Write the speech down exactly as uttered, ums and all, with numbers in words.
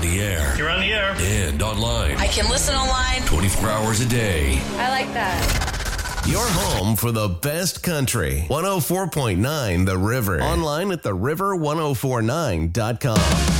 on the air. You're on the air. And online. I can listen online. twenty-four hours a day. I like that. Your home for the best country. one oh four point nine The River. Online at the river ten forty-nine dot com.